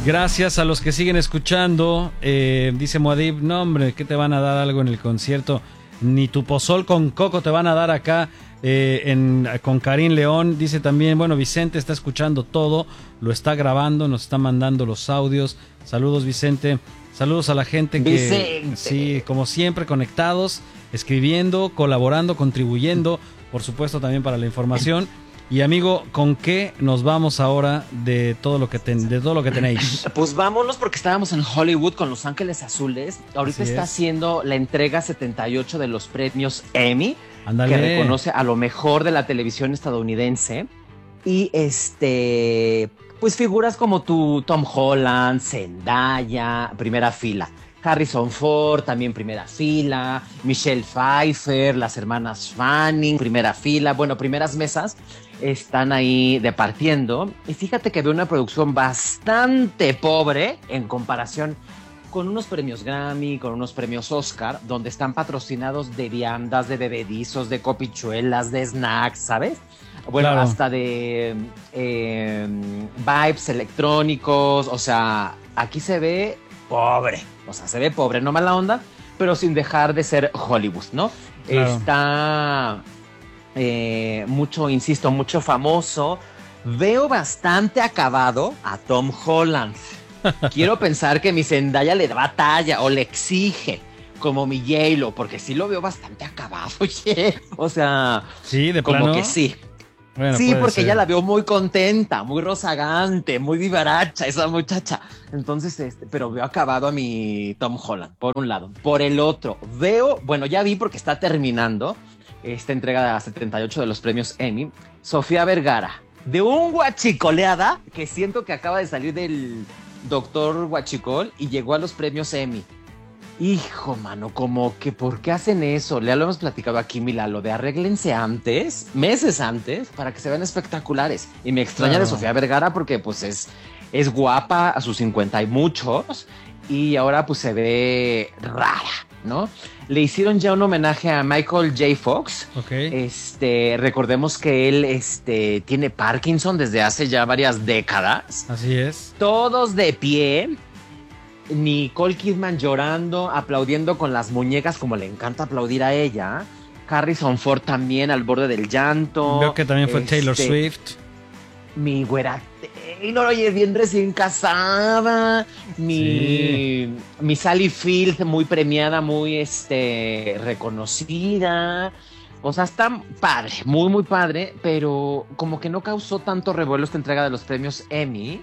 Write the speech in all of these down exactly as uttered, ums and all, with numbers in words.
Gracias a los que siguen escuchando. Eh, dice Muad'Dib, no hombre, ¿qué te van a dar algo en el concierto? Ni tu pozol con coco te van a dar acá eh, en, con Karim León. Dice también, bueno, Vicente está escuchando todo, lo está grabando, nos está mandando los audios. Saludos, Vicente. Saludos a la gente que, Vicente. sí, como siempre, conectados, escribiendo, colaborando, contribuyendo, por supuesto también para la información. Y amigo, ¿con qué nos vamos ahora de todo lo que ten, de todo lo que tenéis? Pues vámonos, porque estábamos en Hollywood con Los Ángeles Azules. Ahorita Así está es. haciendo la entrega setenta y ocho de los premios Emmy, Ándale. que reconoce a lo mejor de la televisión estadounidense. Y este, pues figuras como tú, Tom Holland, Zendaya, primera fila. Harrison Ford, también primera fila. Michelle Pfeiffer, las hermanas Fanning, primera fila. Bueno, primeras mesas están ahí departiendo. Y fíjate que veo una producción bastante pobre en comparación con unos premios Grammy, con unos premios Oscar, donde están patrocinados de viandas, de bebedizos, de copichuelas, de snacks, ¿sabes? Bueno, Claro. hasta de eh, vibes electrónicos. O sea, aquí se ve pobre. O sea, se ve pobre, no mala onda, pero sin dejar de ser Hollywood, ¿no? Claro. Está eh, mucho, insisto, mucho famoso. Veo bastante acabado a Tom Holland. Quiero pensar que mi Zendaya le da talla o le exige, como mi J-Lo, porque sí lo veo bastante acabado, oye. O sea, Sí, de como plano. que sí. Bueno, Sí, puede porque ser. ella la veo muy contenta, muy rozagante, muy vivaracha esa muchacha. Entonces, este, pero veo acabado a mi Tom Holland, por un lado. Por el otro, veo, bueno, ya vi porque está terminando esta entrega de la setenta y ocho de los premios Emmy, Sofía Vergara, de un guachicoleada que siento que acaba de salir del Doctor Guachicol y llegó a los premios Emmy. Hijo, mano, como que ¿por qué hacen eso? Ya lo hemos platicado aquí, Mila, lo de arréglense antes, meses antes, para que se vean espectaculares. Y me extraña Claro. de Sofía Vergara porque pues es, es guapa a sus cincuenta y muchos y ahora pues se ve rara, ¿no? Le hicieron ya un homenaje a Michael J. Fox. Ok. Este, recordemos que él este, tiene Parkinson desde hace ya varias décadas. Así es. Todos de pie. Nicole Kidman llorando, aplaudiendo con las muñecas, como le encanta aplaudir a ella. Harrison Ford también al borde del llanto. Veo que también fue Este, Taylor Swift. Mi güera Taylor, oye, bien recién casada. Mi, Sí. mi Sally Field, muy premiada, muy este, reconocida. O sea, está padre, muy, muy padre, pero como que no causó tanto revuelo esta entrega de los premios Emmy,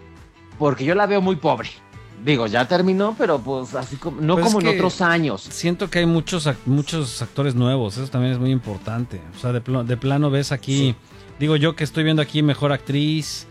porque yo la veo muy pobre. Digo, ya terminó, pero pues así como, no Pues como es en que otros años. Siento que hay muchos, ac- muchos actores nuevos, eso también es muy importante. O sea, de, pl- de plano ves aquí, Sí. digo yo que estoy viendo aquí mejor actriz,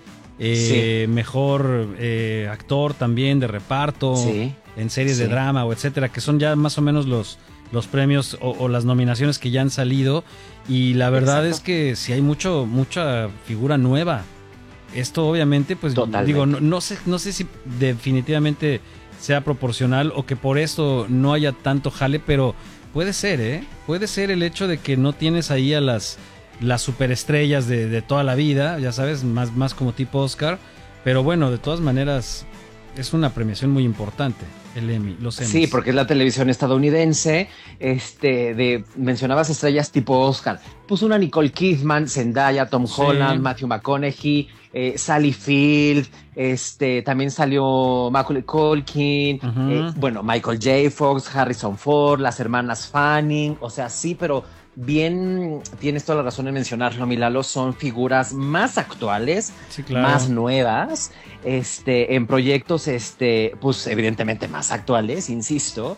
eh, mejor eh, actor también de reparto, Sí. en series de Sí. drama o etcétera, que son ya más o menos los, los premios o, o las nominaciones que ya han salido. Y la verdad Exacto. es que sí hay mucho, mucha figura nueva. Esto obviamente, pues Totalmente. digo, no, no sé, no sé si definitivamente sea proporcional o que por esto no haya tanto jale, pero puede ser, ¿eh? Puede ser el hecho de que no tienes ahí a las, las superestrellas de, de toda la vida, ya sabes, más, más como tipo Oscar, pero bueno, de todas maneras es una premiación muy importante, el Emmy, los Emmys. Sí, porque es la televisión estadounidense. Este, de mencionabas estrellas tipo Oscar. Puso una Nicole Kidman, Zendaya, Tom Sí. Holland, Matthew McConaughey, eh, Sally Field. Este, también salió Macaulay Culkin. Ujú. eh, bueno, Michael J. Fox, Harrison Ford, las hermanas Fanning. O sea, sí, pero bien, tienes toda la razón en mencionarlo, Milalo. Son figuras más actuales, Sí, claro. más nuevas, este, en proyectos, este, pues evidentemente más actuales, insisto,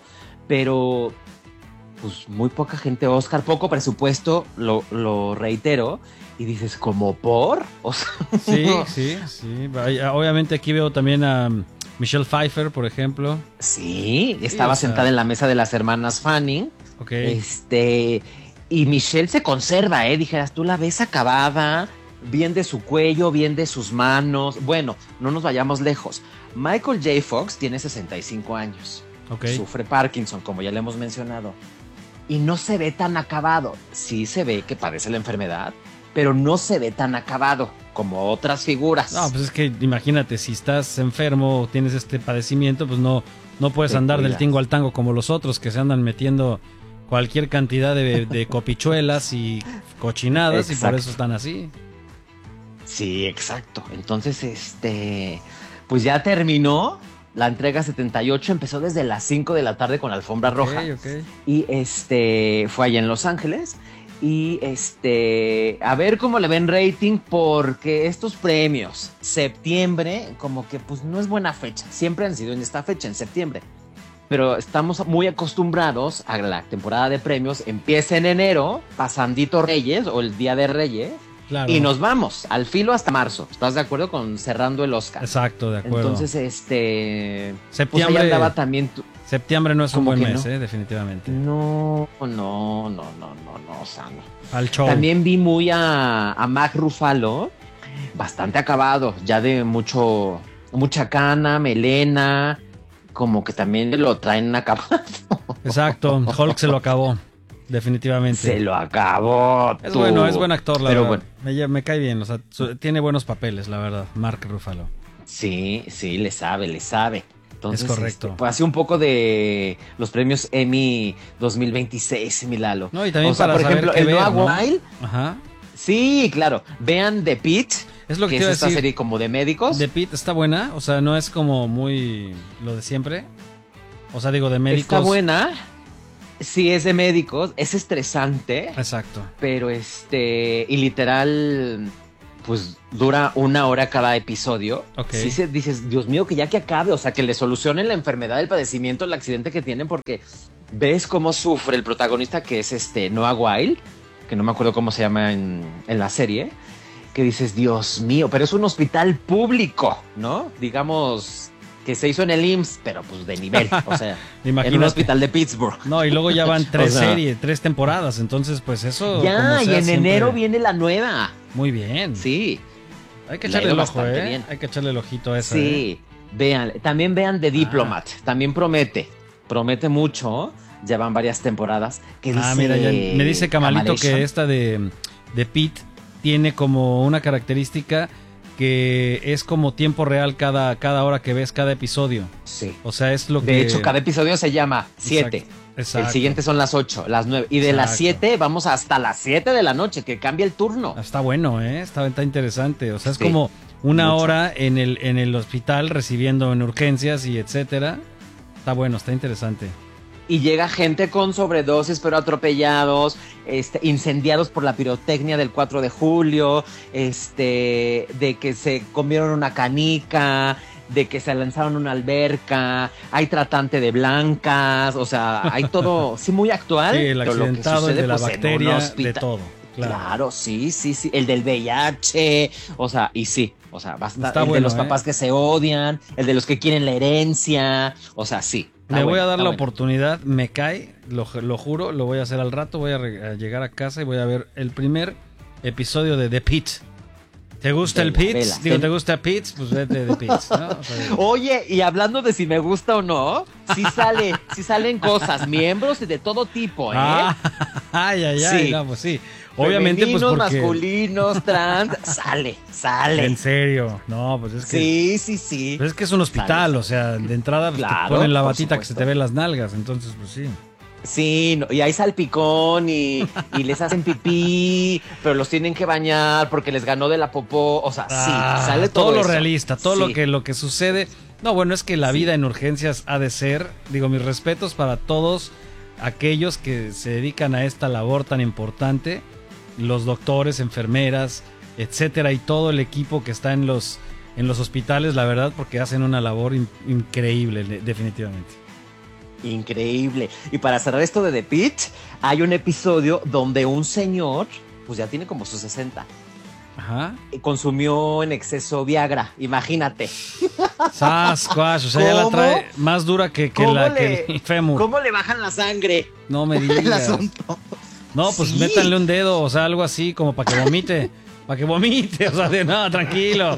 pero pues muy poca gente Oscar, poco presupuesto, lo, lo reitero, y dices, ¿como por? O sea, Sí, sí, sí. Vaya, obviamente aquí veo también a um, Michelle Pfeiffer, por ejemplo. sí, estaba o sea- sentada en la mesa de las hermanas Fanning, Ok. este, y Michelle se conserva, ¿eh? Dijeras, tú la ves acabada, bien de su cuello, bien de sus manos. Bueno, no nos vayamos lejos. Michael J. Fox tiene sesenta y cinco años. Ok. Sufre Parkinson, como ya le hemos mencionado. Y no se ve tan acabado. Sí se ve que padece la enfermedad, pero no se ve tan acabado. como otras figuras. No, pues es que imagínate, si estás enfermo o tienes este padecimiento, pues no, no puedes Te andar cuidas. del tingo al tango como los otros que se andan metiendo cualquier cantidad de, de copichuelas y cochinadas y por Exacto. eso están así. Sí, exacto. Entonces, este, pues ya terminó la entrega setenta y ocho, empezó desde las cinco de la tarde con alfombra roja. Ok, ok. Y este, fue allá en Los Ángeles. Y este, a ver cómo le ven rating, porque estos premios, septiembre, como que pues no es buena fecha. Siempre han sido en esta fecha, en septiembre. Pero estamos muy acostumbrados a la temporada de premios. Empieza en enero, pasandito Reyes o el Día de Reyes. Claro. Y nos vamos al filo hasta marzo. ¿Estás de acuerdo con cerrando el Oscar? Exacto, de acuerdo. Entonces, este, septiembre, pues ahí andaba también. Tu... septiembre no es un ¿Cómo buen que mes, no? eh, definitivamente. No, no, no, no, no, no, o sea, no. Al show. También vi muy a, a Mark Ruffalo, bastante acabado, ya de mucho, mucha cana, melena, como que también lo traen acabado. Exacto, Hulk se lo acabó, definitivamente. Se lo acabó. Es tú. bueno, es buen actor, la Pero verdad. bueno. Me, me cae bien, o sea, su- tiene buenos papeles, la verdad, Mark Ruffalo. Sí, sí, le sabe, le sabe. Entonces, Es correcto. este, pues hace un poco de los premios Emmy dos mil veintiséis, mi Lalo. No, y también o sea, para por saber ejemplo, qué el ver, Noah ¿no? Wild. Ajá. Sí, claro. Vean The Pitt, Es lo que que te es iba a esta decir. serie como de médicos. The Pitt está buena, o sea, no es como muy lo de siempre. O sea, digo, de médicos. Está buena. Sí, es de médicos. Es estresante, Exacto. pero este, y literal, pues dura una hora cada episodio. Ok. Sí se, dices, Dios mío, que ya que acabe, o sea, que le solucionen la enfermedad, el padecimiento, el accidente que tienen, porque ves cómo sufre el protagonista, que es este Noah Wild, que no me acuerdo cómo se llama en, en la serie, que dices, Dios mío, pero es un hospital público, ¿no? Digamos que se hizo en el I M S S, pero pues de nivel, o sea, en Imagínate. un hospital de Pittsburgh. No, y luego ya van tres O sea, series, tres temporadas, entonces pues eso. como Ya, y sea, en siempre- enero viene la nueva. Muy bien. Sí, Hay que le ha echarle el ido ojo, bastante ¿eh? bien. Hay que echarle el ojito a eso. ¿eh? sí. Vean, también vean The Diplomat. También promete, promete mucho. Ya van varias temporadas. Que Ah, dice mira, ya me dice Camalito Camalation. que esta de, de Pete tiene como una característica que es como tiempo real cada, cada hora que ves cada episodio. Sí. O sea, es lo que... De hecho, cada episodio se llama siete. Exacto, exacto. El siguiente son las ocho, las nueve. Y de las Exacto. siete vamos hasta las siete de la noche, que cambia el turno. Está bueno, ¿eh? Está, está interesante. O sea, es Sí, como una mucho. hora en el, en el hospital recibiendo en urgencias y etcétera. Está bueno, está interesante. Y llega gente con sobredosis, pero atropellados, este, incendiados por la pirotecnia del cuatro de julio, este, de que se comieron una canica, de que se lanzaron a una alberca, hay tratante de blancas, o sea, hay todo, sí, muy actual. Sí, el pero lo que accidentado, el sucede, de la pues, en un bacteria, de hospital. todo. Claro. Claro. sí, sí, sí. El del V I H, o sea, y sí, o sea, basta. Está el bueno, de los ¿eh? papás que se odian, el de los que quieren la herencia, o sea, sí. está Le voy bueno, a dar está la bueno. oportunidad, me cae, lo, lo juro, lo voy a hacer al rato, voy a, re- a llegar a casa y voy a ver el primer episodio de The Pit. ¿Te gusta el Vela, Pit? vela. Digo, Sí. ¿te gusta Pit? Pues vete de Pit, ¿no? O sea, Oye, y hablando de si me gusta o no, sí sale, sí salen cosas, miembros de todo tipo, ¿eh? ah, ay, ay, ay, Sí. no, pues sí. Obviamente, pues Femeninos, porque... masculinos, trans, sale, sale. En serio, no, pues es que... Sí, sí, sí. Pues es que es un hospital, Sale. o sea, de entrada pues, Claro, te ponen la por batita que se supuesto. te ve las nalgas, entonces pues sí. Sí, no, y hay salpicón y, y les hacen pipí, pero los tienen que bañar porque les ganó de la popó. O sea, Ah, sí, sale todo, todo lo eso. realista, todo Sí. lo que lo que sucede. No, bueno, es que la vida en urgencias ha de ser, digo, mis respetos para todos aquellos que se dedican a esta labor tan importante, los doctores, enfermeras, etcétera, y todo el equipo que está en los en los hospitales, la verdad, porque hacen una labor in- increíble, le- definitivamente. Increíble. Y para cerrar esto de The Pit, hay un episodio donde un señor, pues ya tiene como sus sesenta, Ajá. consumió en exceso Viagra. Imagínate. Sasquatch, o sea, ya la ¿Cómo? trae más dura que, que ¿Cómo la le- que el fémur. ¿Cómo le bajan la sangre? No me El digas. asunto. No, pues Sí. métanle un dedo, o sea, algo así como para que vomite. Para que vomite, o sea, de no, tranquilo.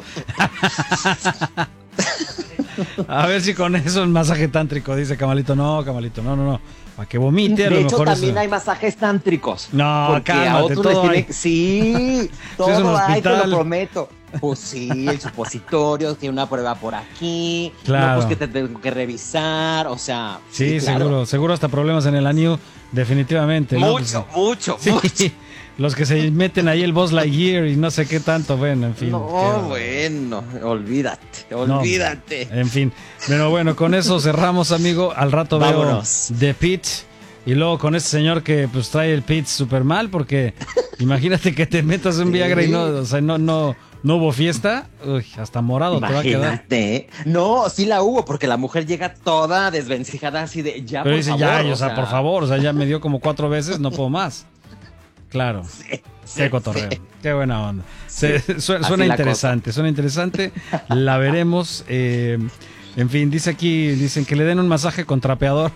A ver si con eso el masaje tántrico, dice Camalito. No, Camalito, no, no, no. Para que vomite, a De lo hecho, mejor. también eso- hay masajes tántricos. No, porque a cálmate, otros les todo tiene- hay. Sí, es un todo hay, te hospital. lo prometo. Pues sí, el supositorio, que una prueba por aquí, Claro. no, pues que te tengo que revisar, o sea. Sí, claro. seguro, seguro hasta problemas en el año, definitivamente. ¿no? Mucho, Pues, mucho, sí, mucho. los que se meten ahí el Buzz Lightyear y no sé qué tanto, bueno, en fin. No, qué- bueno, olvídate, No, olvídate. en fin. Pero bueno, con eso cerramos, amigo. Al rato Vámonos. veo The Pit. Y luego con este señor que pues trae el Pit súper mal, porque imagínate que te metas un Sí. Viagra y no, o sea, no, no, no hubo fiesta. Uy, hasta morado te va a quedar. Imagínate. ¿eh? No, sí la hubo, porque la mujer llega toda desvencijada así de ya, Pero por dice, favor, ya, o sea, por favor, o sea, ya me dio como cuatro veces, no puedo más. Claro. Sí, Qué sí, cotorreo, sí. qué buena onda. Se- su- así suena la interesante, suena interesante. La veremos. eh, en fin, dice aquí, dicen que le den un masaje con trapeador.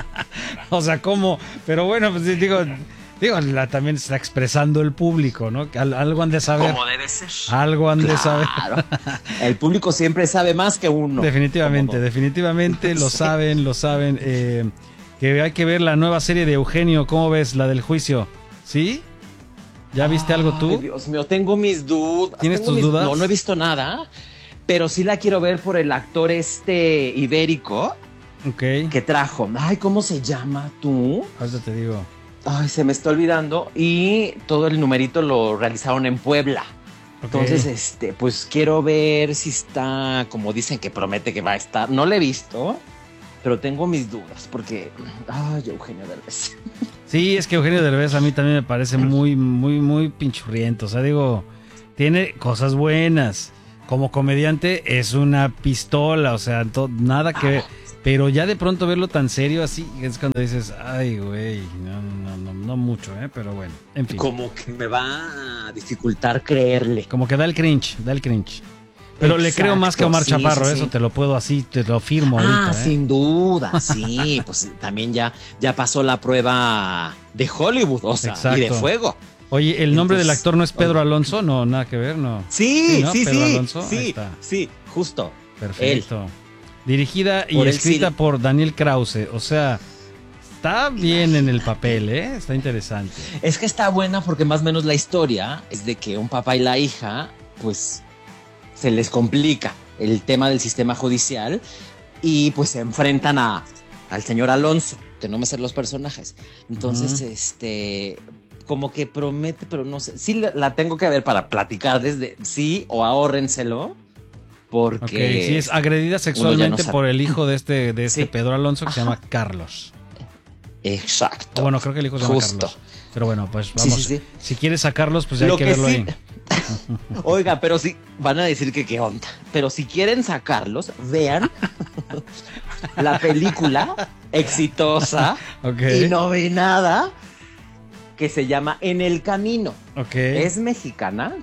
O sea, ¿cómo? Pero bueno, pues digo, digo, la, también está expresando el público, ¿no? Que al- algo han de saber. Como debe ser. Algo han de saber. Claro. El público siempre sabe más que uno. Definitivamente, Como- definitivamente lo Sí. saben, lo saben. eh, que hay que ver la nueva serie de Eugenio, ¿cómo ves? La del juicio, ¿sí? ¿Ya viste algo Ay, tú? Dios mío, tengo mis dudas. ¿Tienes Tengo tus mis- dudas? No, no he visto nada, pero sí la quiero ver por el actor este ibérico Ok, que trajo. Ay, ¿cómo se llama tú? ahorita te digo. Ay, se me está olvidando. Y todo el numerito lo realizaron en Puebla. Ok. Entonces, este, pues quiero ver si está, como dicen que promete que va a estar. No lo he visto, pero tengo mis dudas porque, ay, Eugenio Derbez. Sí, es que Eugenio Derbez a mí también me parece muy, muy, muy pinchurriento. O sea, digo, tiene cosas buenas. Como comediante es una pistola, o sea, to- nada que ver. Pero ya de pronto verlo tan serio así, es cuando dices, ay, güey, no, no, no, no mucho, ¿eh? Pero bueno, en fin. Como que me va a dificultar creerle. Como que da el cringe, da el cringe. Pero le Exacto, creo más que a Omar sí, Chaparro, sí, eso sí. te lo puedo así, te lo firmo Ah, ahorita, ¿eh? sin duda, sí, pues también ya, ya pasó la prueba de Hollywood, o sea, Exacto. y de fuego. Oye, ¿el nombre del Entonces, actor no es Pedro Alonso? No, nada que ver, no. Sí, ¿no? sí, Pedro sí, Alonso, ahí sí, está. sí, justo. Perfecto. Dirigida y Por él escrita sí. por Daniel Krause, o sea, está bien en el papel, ¿eh? Está interesante. Es que está buena porque más o menos la historia es de que un papá y la hija, pues, se les complica el tema del sistema judicial y pues se enfrentan a, al señor Alonso, que no me sé los personajes. Entonces, Ujú. este, como que promete, pero no sé, sí la, la tengo que ver para platicar desde sí o ahórrenselo, porque... Ok, sí, es agredida sexualmente sabe. por el hijo de este, de este Sí. Pedro Alonso que se Ajá. llama Carlos. Exacto. O bueno, creo que el hijo se llama Justo. Carlos. Pero bueno, pues Sí, vamos. sí, sí. Si quieres sacarlos, pues ya Lo hay que, que verlo sí- ahí. Oiga, pero si van a decir que qué onda. Pero si quieren sacarlos, vean la película exitosa Ok. y no ve nada que se llama En el Camino. Ok. Es mexicana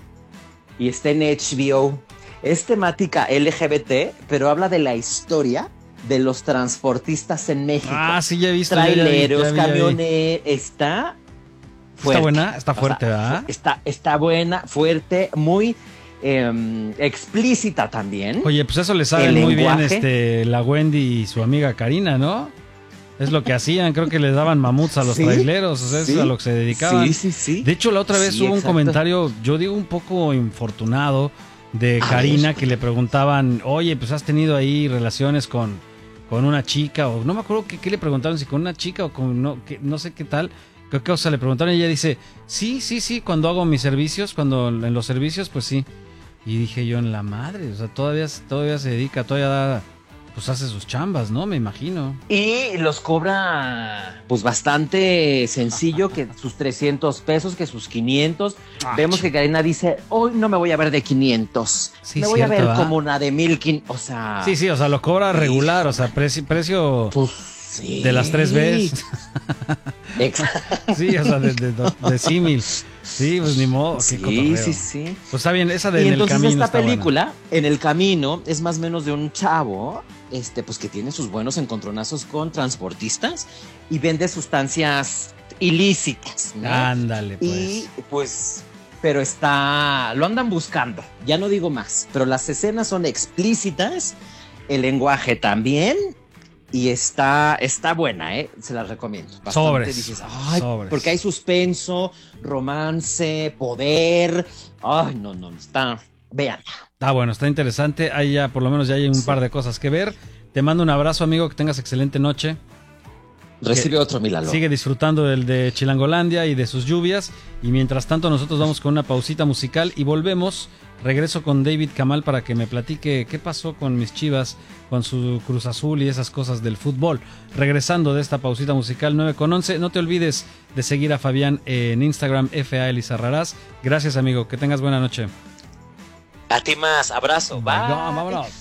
y está en H B O. Es temática L G B T, pero habla de la historia de los transportistas en México. Ah, sí, ya he visto. ya, ya vi, Traileros, ya vi, ya vi. camioneros. Está Está buena, está O sea, fuerte, ¿verdad? Está, está buena, fuerte, muy eh, explícita también. Oye, pues eso le sabe el muy bien lenguaje. este, la Wendy y su amiga Karina, ¿no? Es lo que hacían, creo que les daban mamuts a los Sí, traileros, o sea, eso sí, es a lo que se dedicaban. Sí, sí, sí. De hecho, la otra vez Sí, hubo un exacto. comentario, yo digo un poco infortunado, de A Karina, ver. que le preguntaban, oye, pues has tenido ahí relaciones con, con una chica, o no me acuerdo qué, qué le preguntaron, si con una chica o con, no, que, no sé qué tal, qué cosa le preguntaron, y ella dice, sí, sí, sí, cuando hago mis servicios, cuando en los servicios, pues sí. Y dije yo, en la madre, o sea, todavía, todavía se dedica, todavía da, pues hace sus chambas, ¿no? Me imagino. Y los cobra pues bastante sencillo, que sus trescientos pesos, que sus quinientos. Ah, Vemos ch- que Karina dice, hoy no me voy a ver de quinientos. Sí, me voy cierto, a ver ¿verdad? como una de mil quinientos. O sea... Sí, sí, o sea, lo cobra regular, o sea, preci- precio Pues sí. de las tres Bs. Exacto. Sí, o sea, de, de, de, de símil. Sí, pues ni modo. qué Sí, cotorreo. sí, sí. Pues está bien, esa de Y En el entonces Camino esta está buena. película, En el Camino, es más o menos de un chavo, este, pues que tiene sus buenos encontronazos con transportistas y vende sustancias ilícitas, ¿no? Ándale, pues. Y pues, pero está, lo andan buscando, ya no digo más, pero las escenas son explícitas, el lenguaje también. Y está, está buena, ¿eh? Se las recomiendo. Bastante. Sobres, Dices, ay, sobres. porque hay suspenso, romance, poder. Ay, no, no, está, véanla. Ah, bueno, está interesante. Ahí ya, por lo menos ya hay un sí. par de cosas que ver. Te mando un abrazo, amigo, que tengas excelente noche. Recibe otro Milalo. Sigue disfrutando del de Chilangolandia y de sus lluvias. Y mientras tanto, nosotros vamos con una pausita musical y volvemos. Regreso con David Kamal para que me platique qué pasó con mis Chivas, con su Cruz Azul y esas cosas del fútbol. Regresando de esta pausita musical nueve con once. No te olvides de seguir a Fabián en Instagram, F A Elizarrarás. Gracias, amigo. Que tengas buena noche. A ti más. Abrazo. Bye. Bye. Vámonos.